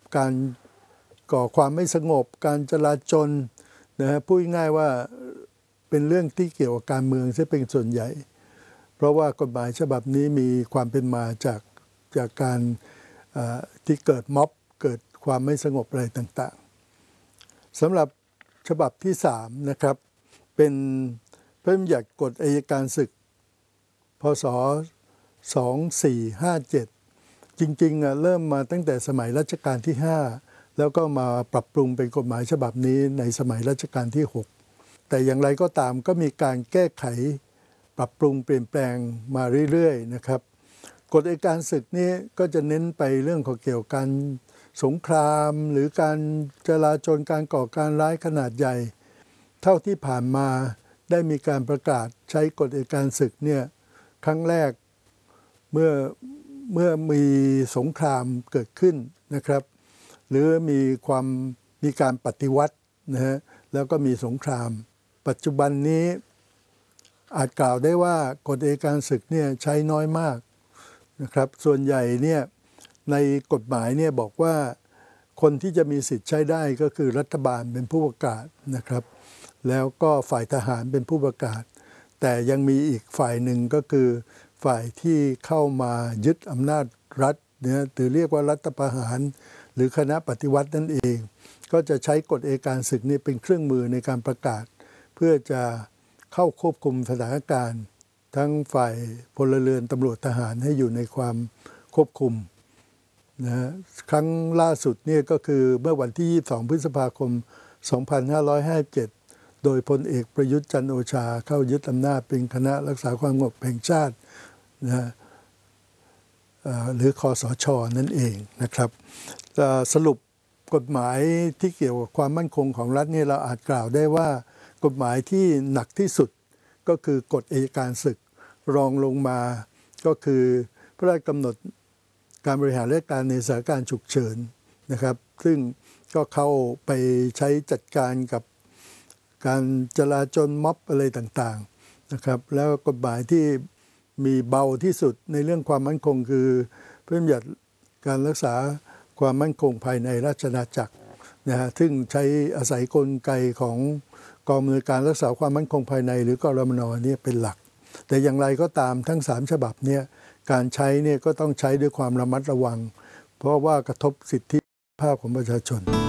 การก่อความไม่สงบการจลาจลนะฮะพูดง่ายๆว่าเป็นเรื่องที่เกี่ยวกับการเมืองซะเป็นส่วนใหญ่เพราะว่ากฎหมายฉบับนี้มีความเป็นมาจากการที่เกิดม็อบเกิดความไม่สงบอะไรต่างๆสำหรับฉบับที่3นะครับเป็นพระราชบัญญัติกฎอัยการศึกพ.ศ. 2457จริงๆเริ่มมาตั้งแต่สมัยรัชกาลที่5แล้วก็มาปรับปรุงเป็นกฎหมายฉบับนี้ในสมัยรัชกาลที่6แต่อย่างไรก็ตามก็มีการแก้ไขปรับปรุงเปลี่ยนแปลงมาเรื่อยๆนะครับกฎอัยการศึกนี้ก็จะเน้นไปเรื่องของเกี่ยวกับการสงครามหรือการจลาจลการก่อการร้ายขนาดใหญ่เท่าที่ผ่านมาได้มีการประกาศใช้กฎอัยการศึกเนี่ยครั้งแรกเมื่อมีสงครามเกิดขึ้นนะครับหรือมีการปฏิวัตินะฮะแล้วก็มีสงครามปัจจุบันนี้อาจกล่าวได้ว่ากฎอัยการศึกเนี่ยใช้น้อยมากนะครับส่วนใหญ่เนี่ยในกฎหมายเนี่ยบอกว่าคนที่จะมีสิทธิ์ใช้ได้ก็คือรัฐบาลเป็นผู้ประกาศนะครับแล้วก็ฝ่ายทหารเป็นผู้ประกาศแต่ยังมีอีกฝ่ายหนึ่งก็คือฝ่ายที่เข้ามายึดอำนาจรัฐเนี่ยหรือเรียกว่ารัฐประหารหรือคณะปฏิวัตินั่นเองก็จะใช้กฎอัยการศึกนี่เป็นเครื่องมือในการประกาศเพื่อจะเข้าควบคุมสถานการณ์ทั้งฝ่ายพลเรือนตำรวจทหารให้อยู่ในความควบคุมนะฮะครั้งล่าสุดเนี่ยก็คือเมื่อวันที่22พฤษภาคม2557โดยพลเอกประยุทธ์จันทร์โอชาเข้ายึดอำนาจเป็นคณะรักษาความสงบแห่งชาตินะหรือคสช.นั่นเองนะครับสรุปกฎหมายที่เกี่ยวกับความมั่นคงของรัฐเนี่ยเราอาจกล่าวได้ว่ากฎหมายที่หนักที่สุดก็คือกฎอัยการศึกรองลงมาก็คือพระราชกำหนดการบริหารราชการในสถานการณ์ฉุกเฉินนะครับซึ่งก็เข้าไปใช้จัดการกับการจลาจลม็อบอะไรต่างๆนะครับแล้วกฎหมายที่มีเบาที่สุดในเรื่องความมั่นคงคือพระราชบัญญัติการรักษาความมั่นคงภายในราชอาณาจักรนะฮะซึ่งใช้อาศัยกลไกของกองอำนวยการรักษาความมั่นคงภายในหรือกรมน.นี่เป็นหลักแต่อย่างไรก็ตามทั้ง3ฉบับเนี่ยการใช้เนี่ยก็ต้องใช้ด้วยความระมัดระวังเพราะว่ากระทบสิทธิภาพของประชาชน